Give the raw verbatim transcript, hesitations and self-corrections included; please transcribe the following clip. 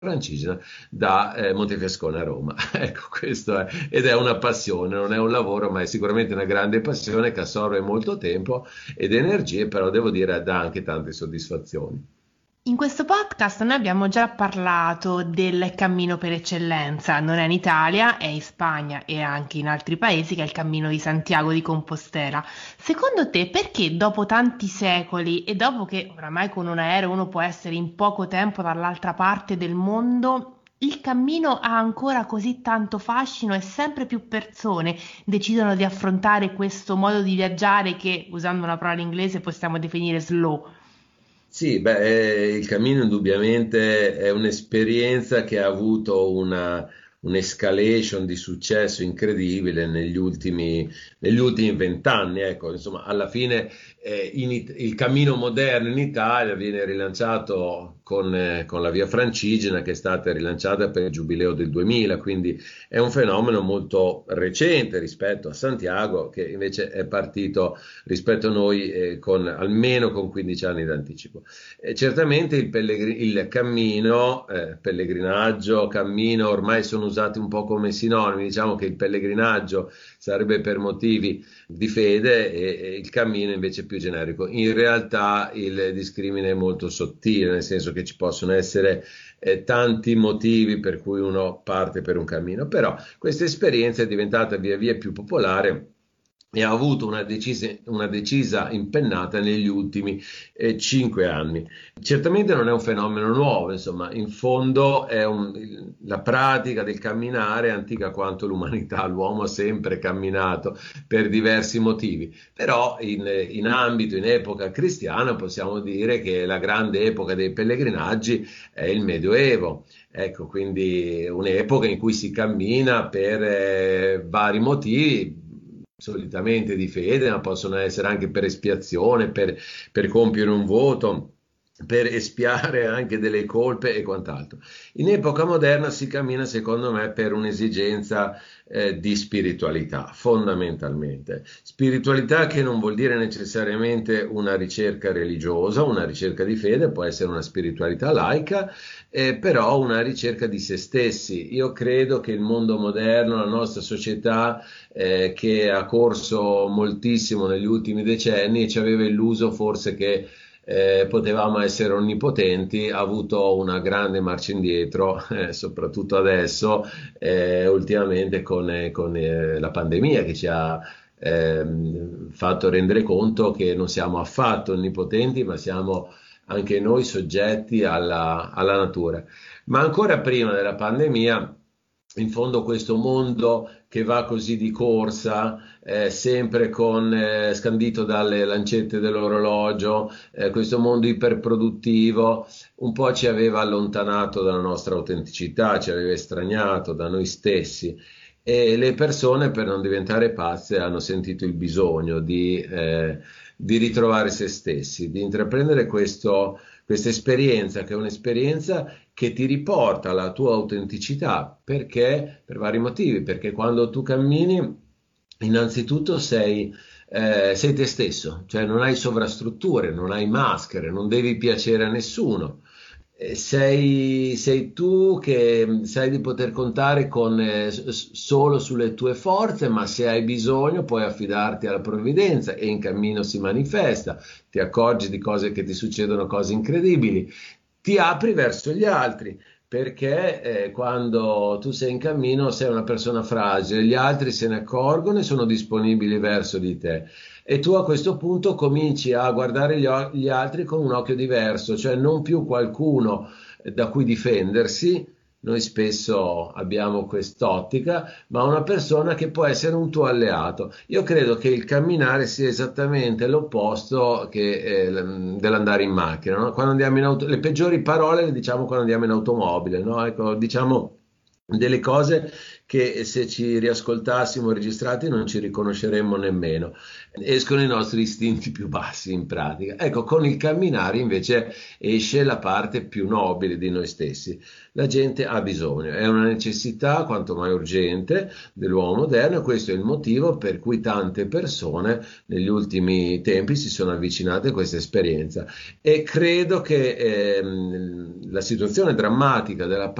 Francigena da eh, Montefiascone a Roma. Ecco, questo è, ed è una passione, non è un lavoro, ma è sicuramente una grande passione che assorbe molto tempo ed energie, però devo dire dà anche tante soddisfazioni. In questo podcast noi abbiamo già parlato del cammino per eccellenza, non è in Italia, è in Spagna e anche in altri paesi, che è il cammino di Santiago di Compostela. Secondo te, perché dopo tanti secoli e dopo che oramai con un aereo uno può essere in poco tempo dall'altra parte del mondo, il cammino ha ancora così tanto fascino e sempre più persone decidono di affrontare questo modo di viaggiare che, usando una parola inglese, possiamo definire slow? Sì, beh, eh, il cammino indubbiamente è un'esperienza che ha avuto una, un'escalation di successo incredibile negli ultimi, negli ultimi vent'anni. Ecco, insomma, alla fine eh, in It- il cammino moderno in Italia viene rilanciato con, eh, con la Via Francigena, che è stata rilanciata per il Giubileo del duemila, quindi è un fenomeno molto recente rispetto a Santiago, che invece è partito rispetto a noi eh, con almeno con quindici anni d'anticipo. E certamente il, pellegri- il cammino, eh, pellegrinaggio, cammino ormai sono usati un po' come sinonimi, diciamo che il pellegrinaggio sarebbe per motivi di fede e, e il cammino invece è più generico. In realtà il discrimine è molto sottile, nel senso che ci possono essere eh, tanti motivi per cui uno parte per un cammino, però questa esperienza è diventata via via più popolare e ha avuto una decisa, una decisa impennata negli ultimi eh, cinque anni. Certamente non è un fenomeno nuovo, insomma, in fondo è un- la pratica del camminare è antica quanto l'umanità, l'uomo ha sempre camminato per diversi motivi, però in, in ambito, in epoca cristiana possiamo dire che la grande epoca dei pellegrinaggi è il Medioevo. Ecco, quindi un'epoca in cui si cammina per eh, vari motivi, solitamente di fede, ma possono essere anche per espiazione, per, per compiere un voto, per espiare anche delle colpe e quant'altro. In epoca moderna si cammina, secondo me, per un'esigenza eh, di spiritualità, fondamentalmente. Spiritualità che non vuol dire necessariamente una ricerca religiosa, una ricerca di fede, può essere una spiritualità laica, eh, però una ricerca di se stessi. Io credo che il mondo moderno, la nostra società, eh, che ha corso moltissimo negli ultimi decenni e ci aveva illuso forse che eh, potevamo essere onnipotenti, ha avuto una grande marcia indietro, eh, soprattutto adesso, eh, ultimamente con, eh, con eh, la pandemia che ci ha ehm, fatto rendere conto che non siamo affatto onnipotenti, ma siamo anche noi soggetti alla, alla natura. Ma ancora prima della pandemia, in fondo questo mondo che va così di corsa, eh, sempre con, eh, scandito dalle lancette dell'orologio, eh, questo mondo iperproduttivo, un po' ci aveva allontanato dalla nostra autenticità, ci aveva estraniato da noi stessi. E le persone, per non diventare pazze, hanno sentito il bisogno di, eh, di ritrovare se stessi, di intraprendere questo, questa esperienza, che è un'esperienza che ti riporta alla tua autenticità, perché per vari motivi, perché quando tu cammini, innanzitutto sei, eh, sei te stesso, cioè non hai sovrastrutture, non hai maschere, non devi piacere a nessuno. Eh, Sei, sei tu che sai di poter contare con, eh, s- solo sulle tue forze, ma se hai bisogno puoi affidarti alla provvidenza e in cammino si manifesta, ti accorgi di cose che ti succedono, cose incredibili, ti apri verso gli altri, perché eh, quando tu sei in cammino sei una persona fragile, gli altri se ne accorgono e sono disponibili verso di te. E tu a questo punto cominci a guardare gli, o- gli altri con un occhio diverso, cioè non più qualcuno eh, da cui difendersi. Noi spesso abbiamo quest'ottica, ma una persona che può essere un tuo alleato. Io credo che il camminare sia esattamente l'opposto che, eh, l- dell'andare in macchina, no? Quando andiamo in auto, le peggiori parole le diciamo quando andiamo in automobile, no? Ecco, diciamo delle cose che se ci riascoltassimo registrati non ci riconosceremmo nemmeno. Escono i nostri istinti più bassi in pratica. Ecco, con il camminare invece esce la parte più nobile di noi stessi. La gente ha bisogno, è una necessità quanto mai urgente dell'uomo moderno e questo è il motivo per cui tante persone negli ultimi tempi si sono avvicinate a questa esperienza. E credo che ehm, la situazione drammatica della